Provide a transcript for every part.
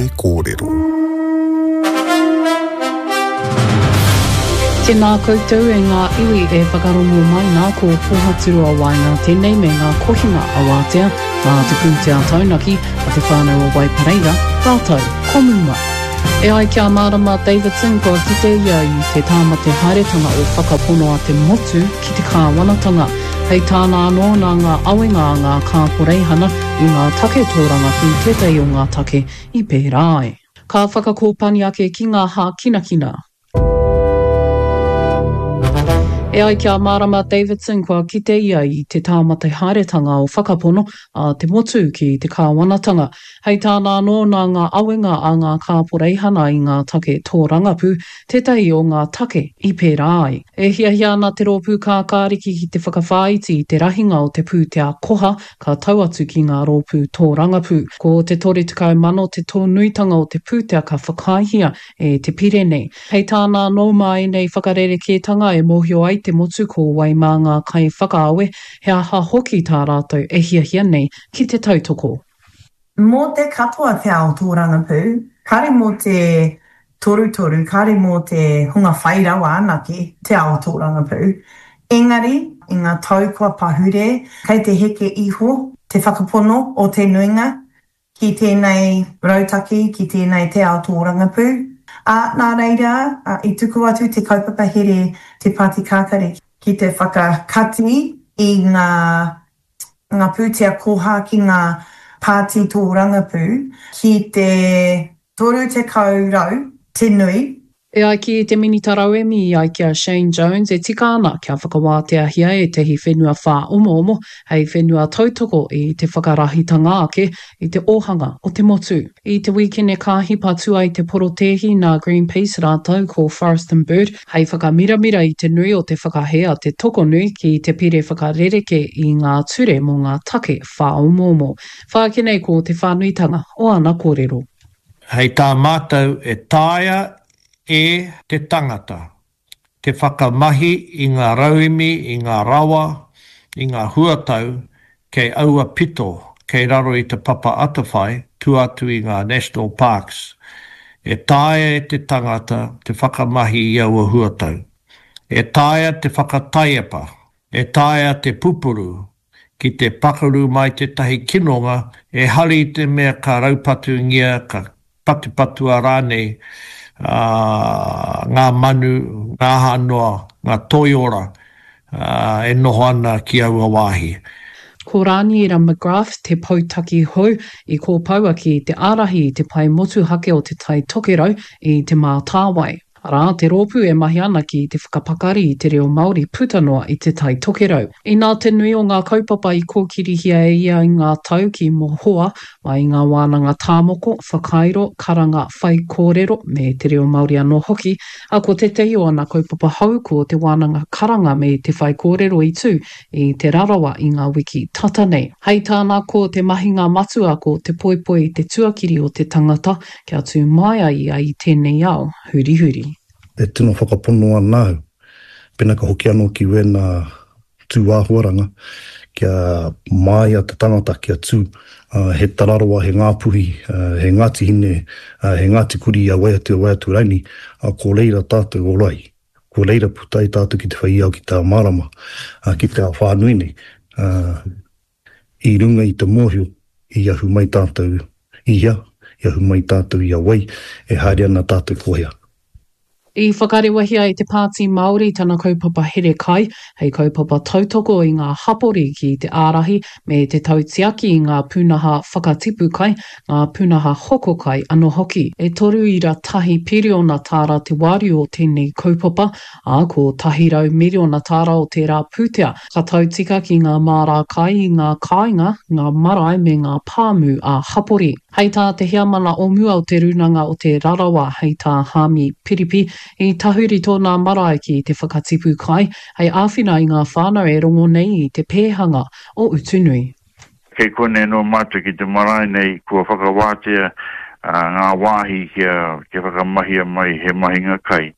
kōrero. Tēnā koutou e ngā iwi e whakarongo mai ngā ko Pōhaturu a Wainga tēnei me ngā kohinga a wātea, ngā te pūtea taunaki a te whānau o Waipareira, rātou, komunga. E ai kia mārama Davidson kua ki te iau I te tāmate haeretanga o whakapono a te motu ki te kāwanatanga. Hei tāna anō nā ngā awenga a ngā kāporeihana I ngā take tōranga ki tētai o ngā take I pērā ai. Ka whakakōpani ake ki ngā hā kinakina. E ai kia mārama Davidson kua kite ia I te tāmate haeretanga o whakapono a te motu ki te kāwanatanga. Hei tāna anō nā ngā awenga a ngā kāporeihana I ngā take tōrangapū, tētai o ngā take I pērā ai. E hiahia ana te rōpū kā kāriki ki te whakawhāiti I te rahinga o te pūtea koha ka tau atu ki ngā rōpū tōrangapū. Ko te tori tukau mano te tōnuitanga o te pūtea ka whakaihia e te Pirene. Hei tāna anō mai nei whakarerekētanga e mohio ai te motu ko Waimā ngā kai whakaawe, he aha hoki tā rātou e hiahia nei ki te tautoko. Mō te katoa te ao tōrangapū, kare mō te toru, kare mō te hunga whairawa anake te ao tōrangapū. Engari, I ngā tau kua pahure, kei te heke iho, te whakapono o te nuinga, ki tēnei rautaki, ki tēnei te ao tōrangapū. Nā reira, I tuku atu te kaupapa here te Pāti Kākare ki te whakakati I ngā pūtea koha ki ngā Pāti tōrangapū ki te toru te kaurau, te nui. E ai ki te minitarauemi I ai kia Shane Jones e tika ana kia whakawātea hia e tehi whenua whā omo, hei whenua tautoko I te whakarahitanga ake I te ohanga o te motu. I te weekend e kāhipa tu ai te porotehi nā Greenpeace rātau ko Forest and Bird, hei whakamiramira I te nui o te whakahea te toko nui ki te pire whakarereke I ngā ture mō ngā take whā omo. Whākinei ko te whānuitanga o ana kōrero. Hei tā mātou e tāia e te tangata, te whakamahi I ngā rauemi, I ngā rawa, I ngā huatau, kei aua pito, kei raro I te papa atawhai, tu atu I ngā national parks. E tāia e te tangata, te whakamahi I aua huatau. E tāia te whakataiapa, e tāia te pupuru, ki te pakaru mai te tahi kinonga, e hari te mea ka raupatu ngia, ka patupatu a rānei, ngā manu, ngā hanoa, ngā toiora, e noho ana ki aua wāhi. Ko Rāniera McGrath te pautaki hou I ko paua ki te arahi I te pai motu hake o te tai tokerau I te mātāwai. Arā, te rōpū e mahi ana ki te whakapakari I te reo Māori putanoa I te tai tokerau. I nā te nui o ngā kaupapa I kōkirihia e ia I ngā tau ki mohoa, mai ngā wānanga tāmoko, whakairo, karanga, whai kōrero me te reo Māori anō hoki, a ko te tehi o ana kaupapa hau ko te wānanga karanga me te whai kōrero I tū I te rarawa I ngā wiki tata nei. Hei tāna ko te mahinga matua ko te poipoi te tuakiri o te tangata, kia tū maia ia I tēnei ao, huri. E tino whakapono anau. Pena ka hoki anō ki wena tū āhuaranga, kia māia te tangata kia tū. He tararawa, he ngāpuhi, he ngāti hine, he ngāti kuri a waiatu raini, ko leira tātou orai. Ko leira putai tātou ki te whaiau ki tā marama, ki te whānuine. I runga I te mōhio, I ahu mai tātou ia, I ahu mai tātou ia wai, e haere ana tātou kohea. I whakarewahia I te Pāti Māori tana kaupapa here kai, hei kaupapa tautoko I ngā hapori ki te ārahi me te tautiaki I ngā pūnaha whakatipu kai, ngā pūnaha hoko kai anō hoki. E toru ira tahi piriona tāra te wāri o tēnei kaupapa, a ko tahirau miriona tāra o tērā pūtea, ka tautika ki ngā mārā kai I ngā kāinga, ngā marae me ngā pāmu a hapori. Hei tā te hiamana o mua o te runanga o te rarawa hei tā hāmi piripi, I tahuri tōna marae ki te whakatipu kai, hei āwhina I ngā whānau e rongo nei I te pēhanga o utunui. Kei kone no mātu ki te marae nei kua whakawātea ngā wāhi kia whakamahia mai he mahinga kai.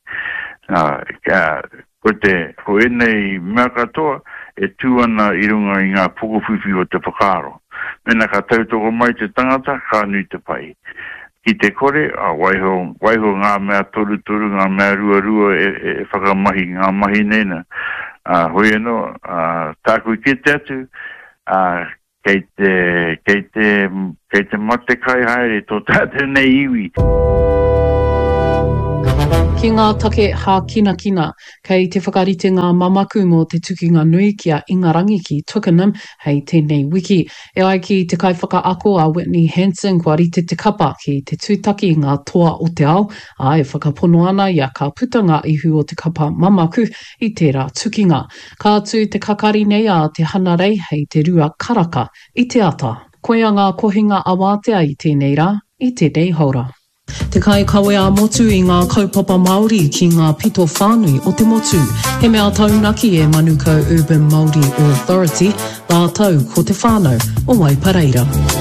Ko enei mea katoa e tūana I runga I ngā pukuwhiwhi o te whakaro. Mena ka tautoko mai te tangata, ka nui te pai. ki te kore, waiho ngā mea toru, ngā mea rua e whakamahi, ngā mahi nena. Hoi anō, tāku ki te atu, kei te mate kai haere tō tātou nei iwi. Ki ngā take hā kina, kei te whakarite ngā mamaku mō te tukinga nui kia Ingarangi ki Twickenham hei tēnei wiki. E ai ki te kai whakaako a Whitney Hanson kua rite te kapa ki te tūtaki ngā toa o te ao, a e whakapono ana ia ka puta ngā ihu o te kapa mamaku i tērā tukinga. Ka atu te kakari nei a te hanarei hei te rua karaka i te ata. Koea ngā kohinga awatea i tēnei rā, i tēnei haura. Te kai kawe a motu i ngā kaupapa Māori ki ngā pito whānui o te motu. He mea taunaki e Manukau Urban Māori Authority, la tau ko te whānau o Waipareira.